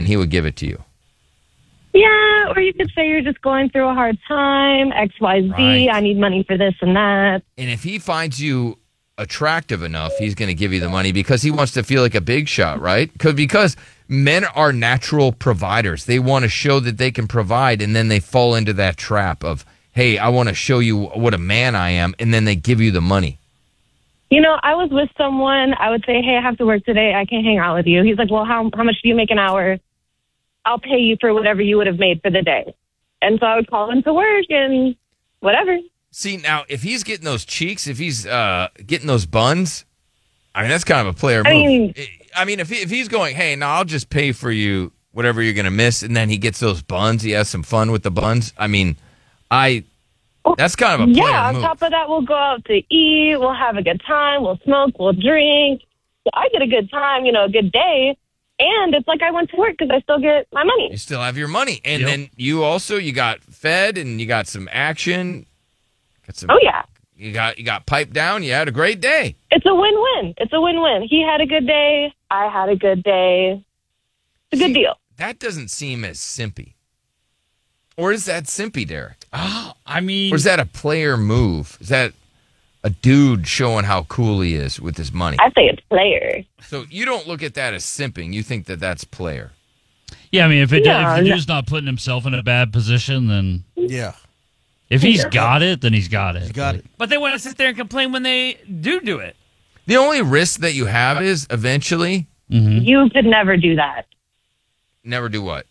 and he would give it to you. Yeah, or you could say you're just going through a hard time, XYZ, Right. I need money for this and that. And if he finds you attractive enough, he's going to give you the money because he wants to feel like a big shot, right? Because men are natural providers. They want to show that they can provide, and then they fall into that trap of, hey, I want to show you what a man I am, and then they give you the money. You know, I was with someone, I would say, hey, I have to work today, I can't hang out with you. He's like, well, how much do you make an hour? I'll pay you for whatever you would have made for the day. And so I would call him to work and whatever. See, now, if he's getting those cheeks, if he's getting those buns, I mean, that's kind of a player move. I mean, if he's going, hey, now I'll just pay for you whatever you're going to miss, and then he gets those buns, he has some fun with the buns, I mean, that's kind of a player on move. top of that, we'll go out to eat, we'll have a good time, we'll smoke, we'll drink. So I get a good time, a good day. And it's like I went to work because I still get my money. You still have your money. And then you got fed and you got some action. Oh, yeah. You got piped down. You had a great day. It's a win-win. It's a win-win. He had a good day. I had a good day. It's a good deal. That doesn't seem as simpy. Or is that simpy, Derek? Oh, I mean... Or is that a player move? Is that a dude showing how cool he is with his money? I say it's player. So you don't look at that as simping. You think that that's player. Yeah, I mean, if the dude's not putting himself in a bad position, then... Yeah. If he's got it, then he's got it. He's got it. But they want to sit there and complain when they do it. The only risk that you have is eventually... Mm-hmm. You could never do that. Never do what?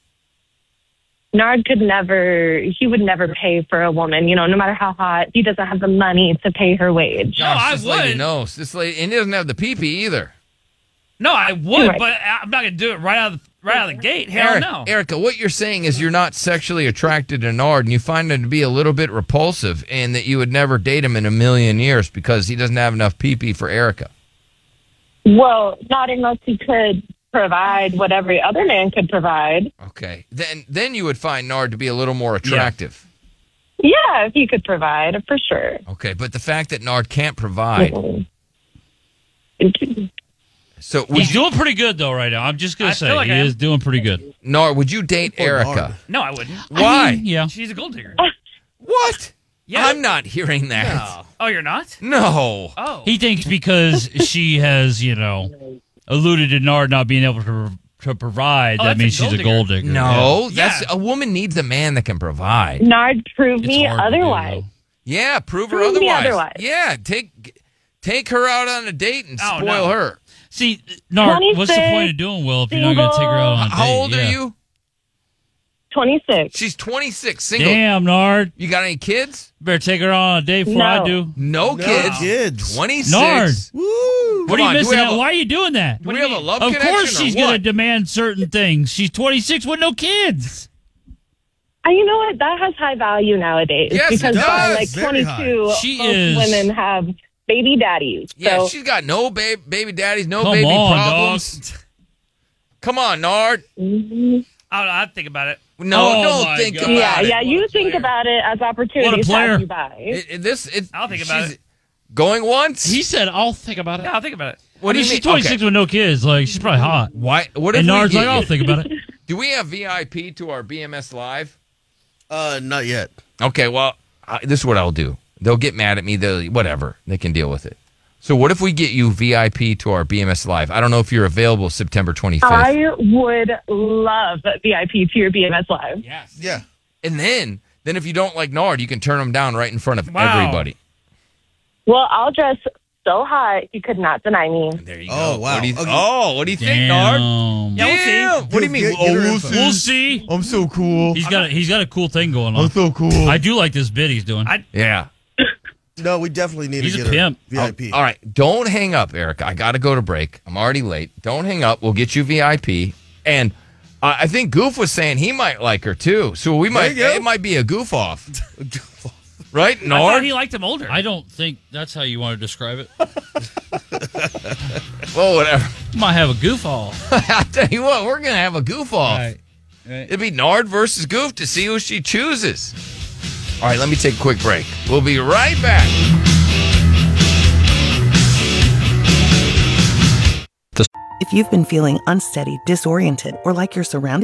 Nard he would never pay for a woman, no matter how hot. He doesn't have the money to pay her wage. Gosh, I this lady would. knows. This lady, and he doesn't have the pee-pee either. No, I would, Right. but I'm not going to do it right out of the gate. Hell no. Erica, what you're saying is you're not sexually attracted to Nard, and you find him to be a little bit repulsive, and that you would never date him in a million years because he doesn't have enough pee-pee for Erica. Well, not unless he could provide what every other man could provide. Okay. Then you would find Nard to be a little more attractive. Yeah, if he could provide, for sure. Okay, but the fact that Nard can't provide. So He's doing pretty good, though, right now. I'm just going to say, feel like he I am. is doing pretty good. Nard, would you date Erica? Nard. No, I wouldn't. Why? I mean, yeah. She's a gold digger. What? Yeah. I'm not hearing that. Oh, you're not? No. Oh. He thinks because she has, alluded to Nard not being able to provide, that that's means a she's a gold gold digger. No, Yeah. that's a woman needs a man that can provide. Nard proved It's me hard to do, otherwise. though. Yeah, prove her Prove me otherwise. otherwise. Yeah, take her out on a date and Oh, spoil no. her. See, Nard, what's the 26, point of doing well if you're not going to take her out on a date? How old are Yeah. you? 26. She's 26, single. Damn, Nard. You got any kids? Better take her on a date before I No. do. No kids. kids. 26. Nard. Woo! What Come are on, you do we missing have out? a- Why are you doing that? Do we have a love Of connection course she's or going to what? demand certain things. She's 26 with no kids. You know what? That has high value nowadays. Yes, it because by does. like Very 22, She most is- women have baby daddies. Yeah, So she's got no baby daddies, no Come baby on, problems. Come on, Nard. I'd think about it. No, Oh, don't my think God. about it. yeah, you think about it as opportunities player. pass you by. I'll think about she's it. Going once? He said, I'll think about it. Yeah, I'll think about it. What do you she's mean? 26 with no kids. Like, she's probably hot. Why? What if And we Nard's get like, I'll you- think about it. Do we have VIP to our BMS Live? Not yet. Okay, well, this is what I'll do. They'll get mad at me. Whatever. They can deal with it. So what if we get you VIP to our BMS Live? I don't know if you're available September 25th. I would love VIP to your BMS Live. Yes. Yeah. And then if you don't like Nard, you can turn them down right in front of Wow. everybody. Well, I'll dress so hot you could not deny me. There you Oh, go. wow. What do you, Okay. what do you think, Nard? Damn. Yeah, we'll see. Damn. What do you mean? Get her we'll info. see. We'll see. I'm so cool. He's got a cool thing going on. so cool. I do like this bit he's doing. Yeah. No, we definitely need He's to a get pimp. her VIP. All right. Don't hang up, Erica. I got to go to break. I'm already late. Don't hang up. We'll get you VIP. And I think Goof was saying he might like her too. So we might. you go. It might be a goof off. Right, I thought Nard? he liked him older. I don't think that's how you want to describe it. Well, whatever. Might have a goof off. I'll tell you what. We're gonna have a goof off. Right. It'd be Nard versus Goof to see who she chooses. All right. Let me take a quick break. We'll be right back. If you've been feeling unsteady, disoriented, or like you're surrounded